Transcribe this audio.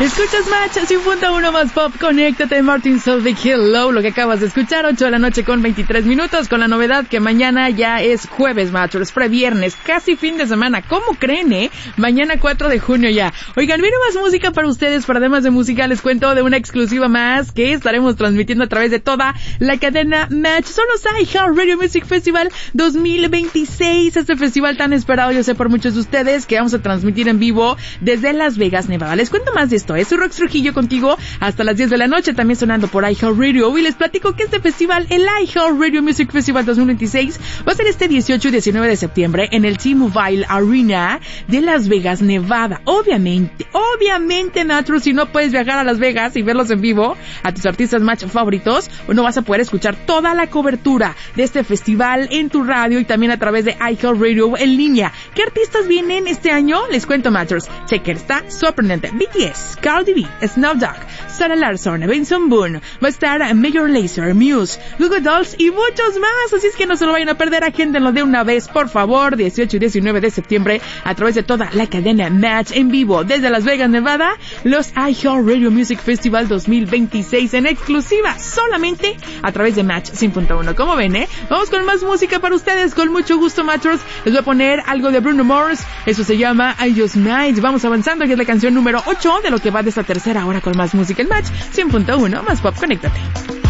Escuchas Match 100.1 más pop, conéctate, Martin Solveig, hello, lo que acabas de escuchar, 8 de la noche con 23 minutos, con la novedad que mañana ya es jueves, Matchers, previernes, casi fin de semana, ¿cómo creen, Mañana 4 de junio ya. Oigan, viene más música para ustedes, para además de música, les cuento de una exclusiva más que estaremos transmitiendo a través de toda la cadena Match. Son los iHeartRadio Music Festival 2026, este festival tan esperado, yo sé por muchos de ustedes, que vamos a transmitir en vivo desde Las Vegas, Nevada. Les cuento más de esto, soy Rox Trujillo contigo hasta las 10 de la noche, también sonando por iHeartRadio, y les platico que este festival, el iHeartRadio Music Festival 2026, va a ser este 18 y 19 de septiembre en el T-Mobile Arena de Las Vegas, Nevada. Obviamente, Natro, si no puedes viajar a Las Vegas y verlos en vivo, a tus artistas Match favoritos, no vas a poder escuchar toda la cobertura de este festival en tu radio y también a través de iHeartRadio en línea. ¿Qué artistas vienen este año? Les cuento, Matchers. Checker, está sorprendente. BTS, Cardi B, Snoop Dogg, Sarah Larsson, Benson Boone, va a estar Major Lazer, Muse, Google Dolls y muchos más. Así es que no se lo vayan a perder, agéndenlo de una vez, por favor. 18 y 19 de septiembre a través de toda la cadena Match en vivo desde Las Vegas, Nevada, los iHeartRadio Music Festival 2026 en exclusiva solamente a través de Match 100.1. ¿Cómo ven, Vamos con más música para ustedes, con mucho gusto, Matchers. Les voy a poner algo de Bruno Mars, eso se llama I Just Might. Vamos avanzando, que es la canción número 8 de lo que va de esta tercera hora con más música en Match 100.1 más pop, conéctate.